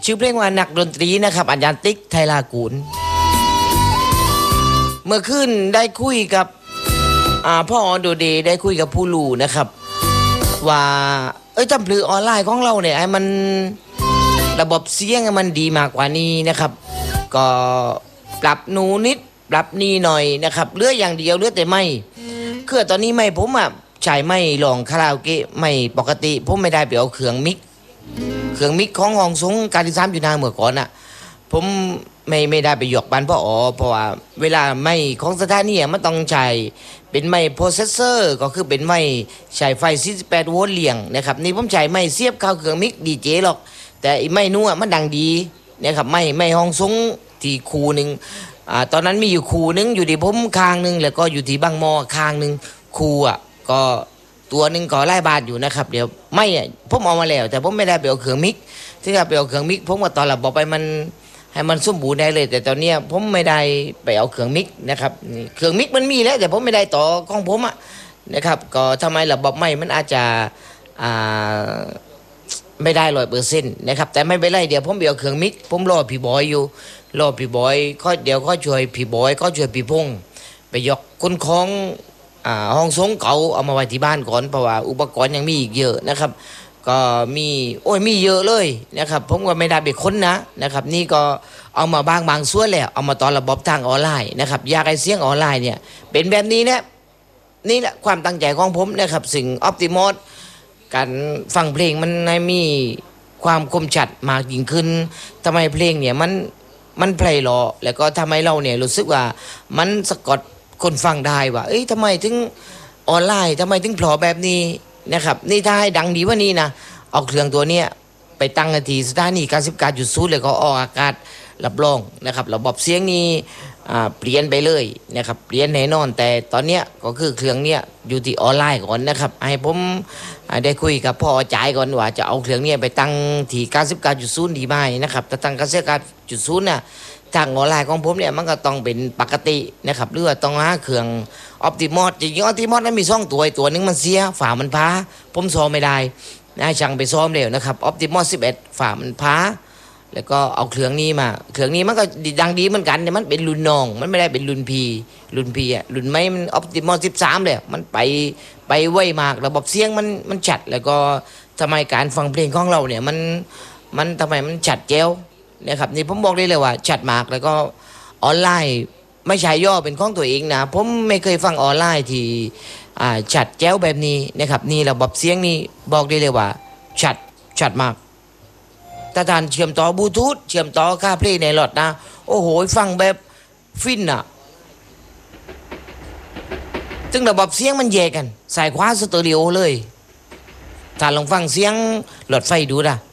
ชื่อเพลงว่านักดนตรีนะครับอาจารย์ติ๊กไทยลากูลเมื่อคืนได้คุยกับพ่อโดเดได้คุยกับผู้รู้นะครับว่าจำพลือออนไลน์ของเราเนี่ยไอ้มันระบบเสียงมันดีมากกว่านี้นะครับก็ปรับหนูนิดปรับนี่หน่อยนะครับเหลืออย่างเดียวเหลือแต่ไม่คือตอนนี้ไม่ผมใช้ไม่ลองคาราโอเกะไม่ปกติผมไม่ได้ไปเอาเครื่องมิกของห้องสงการที่3อยู่นาเมื่อก่อนผมไม่ได้ไปหยอกบันเพราะว่าเวลาไม่ของสถานีมันต้องใช้เป็นไม้โปรเซสเซอร์ก็คือเป็นไม้ใช้ไฟ48โวลต์เลี้ยงนะครับนี่ผมใช้ไม้เสียบเข้าเครื่องมิกดีเจหรอกแต่ไอ้ไม้นู้นมันดังดีนะครับไม้ห้องสงที่คูนึงตอนนั้นมีอยู่คูนึงอยู่ที่ผมคางนึงแล้วก็อยู่ที่บางมอคางนึงคูก็ตัวนึงก็หลายบาทอยู่นะครับเดี๋ยวไม่ผมเอามาแล้วแต่ผมไม่ได้ไปเอาเครื่องมิกที่จะไปเอาเครื่องมิกผมก็ตอนหลับบอกไปมันให้มันสมบูรณ์ได้เลยแต่ตอนนี้ผมไม่ได้ไปเอาเครื่องมิกนะครับเครื่องมิกมันมีแล้วแต่ผมไม่ได้ต่อของผมนะครับก็ทำไมระบบไม่มันอาจจะไม่ได้100%นะครับแต่ไม่เป็นไรเดี๋ยวผมไปเอาเครื่องมิกผมรอพี่บอยอยู่รอพี่บอยเดี๋ยวก็ช่วยพี่บอยก็ช่วยพี่พงษ์ไปยกคนของห้องทรงเก่าเอามาไว้ที่บ้านก่อนเพราะว่าอุปกรณ์ยังมีอีกเยอะนะครับก็มีเยอะเลยนะครับผมก็ไม่ได้ไปค้นนะครับนี่ก็เอามาบางส่วนแล้วเอามาต่อระบบทางออนไลน์นะครับอยากให้เสียงออนไลน์เนี่ยเป็นแบบนี้นะนี่แหละความตั้งใจของผมนะครับสิ่งออปติมอสการฟังเพลงมันให้มีความคมชัดมากยิ่งขึ้นทำไมเพลงเนี่ยมันไพเราะแล้วก็ทำให้เราเนี่ยรู้สึกว่ามันสะกดคนฟังได้ว่าทำไมถึงออนไลน์ทำไมถึงเพลาะแบบนี้นะครับนี่ถ้าให้ดังดีว่านี้นะเอาเครื่องตัวเนี้ยไปตั้งที่สถานี99.0เลยก็ออกอากาศรับรองนะครับระบบเสียงนี้เปลี่ยนไปเลยนะครับเปลี่ยนแน่นอนแต่ตอนเนี้ยก็คือเครื่องเนี้ยอยู่ที่ออนไลน์ก่อนนะครับให้ผมได้คุยกับพ่อจ่ายก่อนว่าจะเอาเครื่องเนี้ยไปตั้งที่99.0ดีไหมนะครับถ้าตั้ง99.0น่ะทางออนไลน์ของผมเนี่ยมันก็ต้องเป็นปกตินะครับหรือว่าต้องหาเครื่องออปติมอสจริงๆออปติมอสนั้นมี2ตัวนึงมันเสียฝามันพาผมซ้อมไม่ได้ช่างไปซ้อมเร็วนะครับออปติมอส11ฝามันพาแล้วก็เอาเครื่องนี้มาเครื่องนี้มันก็ดังดีเหมือนกันแต่มันเป็นรุ่นน้องมันไม่ได้เป็นรุ่นพีรุ่นไม่มันออปติมอส13เลยมันไปไวมากระบบเสียงมันชัดแล้วก็ทำไมการฟังเพลงของเราเนี่ยมันทำไมมันชัดแจ๋วนะครับนี่ผมบอกได้เลยว่าชัดมากแล้วก็ออนไลน์ไม่ใช่ย่อเป็นของตัวเองนะผมไม่เคยฟังออนไลน์ที่ชัดแจ๋วแบบนี้นะครับนี่ระบบเสียงนี่บอกได้เลยว่าชัดมากถ้าท่านเชื่อมต่อบลูทูธเชื่อมต่อค่าเพลงในรถนะโอ้โหฟังแบบฟินซึ่งระบบเสียงมันแยกกันสายขวาสเตอริโอเลยท่านลองฟังเสียงรถไฟดูนะ